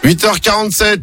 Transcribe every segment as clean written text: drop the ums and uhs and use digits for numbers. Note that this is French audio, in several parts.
8h47.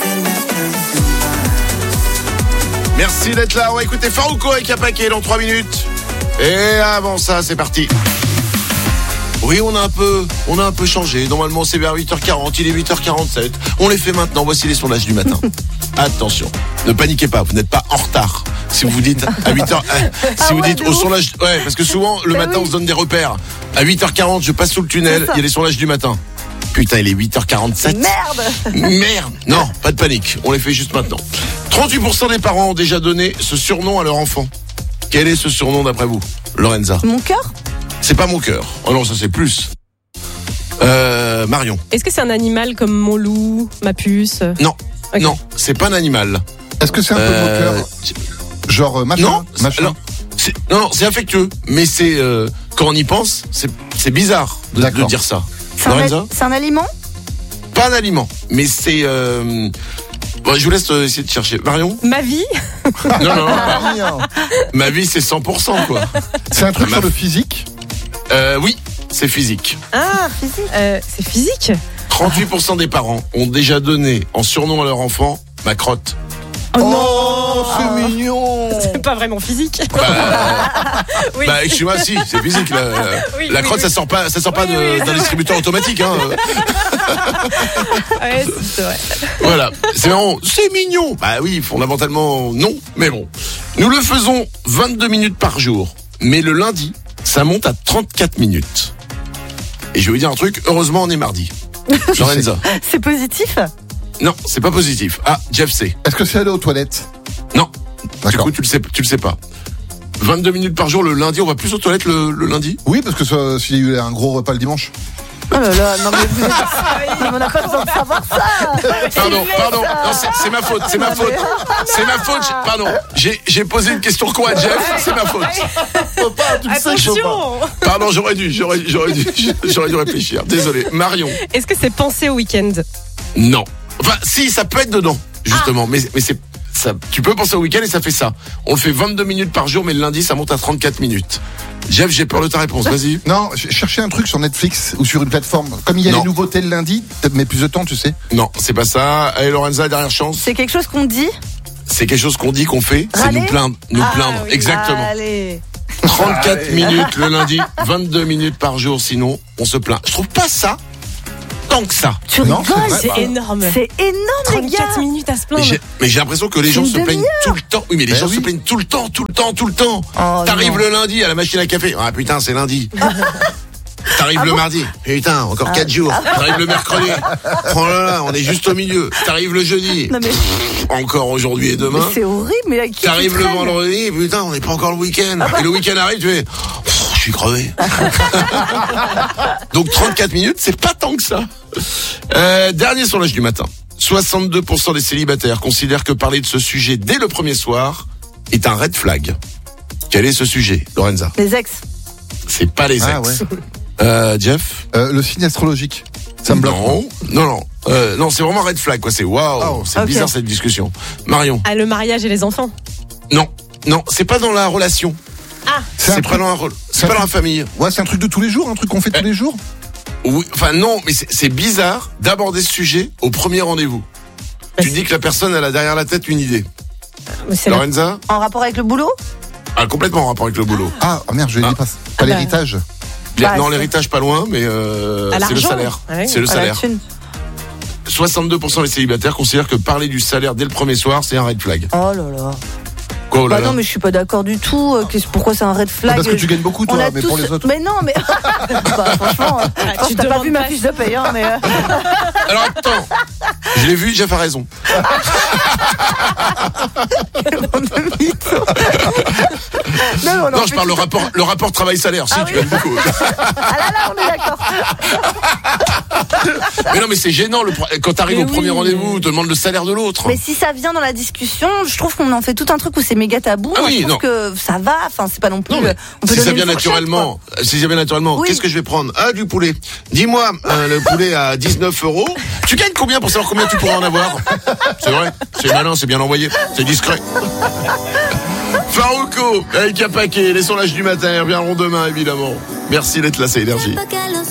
Merci d'être là. On va écouter Farouko avec Apaké dans 3 minutes. Et avant ça, c'est parti. Oui, on a un peu changé. Normalement, c'est vers 8h40. Il est 8h47. On les fait maintenant. Voici les sondages du matin. Attention. Ne paniquez pas. Vous n'êtes pas en retard. Si vous dites à 8h, si vous dites au sondage, ouais, parce que souvent, le matin, on se donne des repères. À 8h40, je passe sous le tunnel. Il y a les sondages du matin. Putain, il est 8h47. Merde. Non, pas de panique. On les fait juste maintenant. 38% des parents ont déjà donné ce surnom à leur enfant. Quel est ce surnom d'après vous, Lorenza? Mon cœur? C'est pas mon cœur. Oh non, ça c'est plus. Marion. Est-ce que c'est un animal comme mon loup, ma puce? Non. Okay. Non, c'est pas un animal. Est-ce que c'est un peu moqueur? Genre machin? Non, machin. Non, c'est affectueux. Mais c'est quand on y pense, c'est bizarre de dire ça. C'est un aliment? Pas un aliment, mais c'est. Bon, je vous laisse essayer de chercher. Marion? Ma vie? Non. Ma vie, c'est 100%, quoi. C'est un truc sur le physique? Oui, c'est physique. Ah, physique. C'est physique? 38% des parents ont déjà donné en surnom à leur enfant ma crotte. Oh non, c'est mignon. C'est pas vraiment physique. Oui. Bah, excuse-moi, si, c'est physique. La crotte, ça sort pas d'un distributeur automatique, hein. Ouais, c'est vrai. Voilà, c'est marrant, c'est mignon. Bah oui, fondamentalement, non, mais bon. Nous le faisons 22 minutes par jour, mais le lundi, ça monte à 34 minutes. Et je vais vous dire un truc, heureusement, on est mardi. Lorenza. C'est positif? Non, c'est pas positif. Ah, Jeff sait. Est-ce que c'est aller aux toilettes? Non. D'accord. Du coup, tu le sais pas. 22 minutes par jour le lundi, on va plus aux toilettes le lundi? Oui, parce que s'il y a eu un gros repas le dimanche. Oh là là, non mais vous êtes... on n'a pas besoin de savoir ça. Pardon. Non, c'est ma faute. Pardon. J'ai posé une question con à Jeff. C'est ma faute. Attention. Pardon, j'aurais dû réfléchir. Désolé. Marion. Est-ce que c'est penser au week-end? Non. Enfin, si, ça peut être dedans, justement. Mais c'est ça. Tu peux penser au week-end et ça fait ça. On le fait 22 minutes par jour, mais le lundi, ça monte à 34 minutes. Jeff, j'ai peur de ta réponse. Vas-y. Non, chercher un truc sur Netflix ou sur une plateforme. Comme il y a les nouveautés le lundi, peut-être mais plus de temps, tu sais. Non, c'est pas ça. Allez, Lorenza, dernière chance. C'est quelque chose qu'on dit? C'est quelque chose qu'on dit, qu'on fait. Râler? C'est nous plaindre. Oui. Exactement. Allez. 34 minutes le lundi, 22 minutes par jour, sinon on se plaint. Je trouve pas ça tant que ça. Tu rigoles? C'est énorme. C'est énorme, les gars. 34 minutes à se plaindre. Mais j'ai l'impression que les gens se plaignent tout le temps. Oui, mais les gens se plaignent tout le temps. Oh, T'arrives le lundi à la machine à café. Ah putain, c'est lundi. T'arrives le mardi. Putain, encore 4 jours. T'arrives le mercredi. Oh là là, on est juste au milieu. T'arrives le jeudi. Non, mais... Encore aujourd'hui et demain. Mais c'est horrible, mais là, T'arrives le vendredi. Putain, on n'est pas encore le week-end. Et le week-end arrive, tu fais... Je suis crevé. Donc 34 minutes, c'est pas tant que ça. Dernier sondage du matin. 62% des célibataires considèrent que parler de ce sujet dès le premier soir est un red flag. Quel est ce sujet, Lorenza? Les ex. C'est pas les ex. Ouais. Jeff? Le signe astrologique. Ça me bloque. Non, c'est vraiment red flag, quoi. C'est waouh. C'est bizarre cette discussion. Marion? Ah, le mariage et les enfants? Non, c'est pas dans la relation. Ah, c'est pas dans la famille. Ouais, c'est un truc de tous les jours, un truc qu'on fait tous les jours. Oui, enfin non, mais c'est bizarre d'aborder ce sujet au premier rendez-vous. Tu dis que la personne elle a derrière la tête une idée. Lorenza? En rapport avec le boulot? Ah, complètement en rapport avec le boulot. Ah merde, je l'ai pas l'héritage. Non, l'héritage pas loin, mais c'est le salaire. Ouais. C'est le salaire. 62% des célibataires considèrent que parler du salaire dès le premier soir, c'est un red flag. Oh là là. Quoi, là, non, mais je suis pas d'accord du tout. Pourquoi c'est un red flag? Parce que tu gagnes beaucoup, toi, mais pour les autres. Mais non, mais. Franchement, tu t'as pas vu ma fiche de paye, hein, mais. Alors attends, je l'ai vu, Jeff a raison. Non, je parle le rapport travail-salaire. Si, tu gagnes beaucoup. Ah là, on est d'accord. Mais non, mais c'est gênant quand t'arrives au premier rendez-vous, on te demande le salaire de l'autre. Mais si ça vient dans la discussion, je trouve qu'on en fait tout un truc où c'est méga tabou. Je trouve que ça va. Enfin, c'est pas non plus. Si ça vient naturellement, qu'est-ce que je vais prendre? Ah, du poulet. Dis-moi, le poulet à 19 €. Tu gagnes combien pour savoir combien tu pourras en avoir? C'est vrai, c'est malin, c'est bien envoyé, c'est discret. Farouko, avec Apaké, les sondages du matin reviendront demain évidemment. Merci d'être là, c'est Énergie.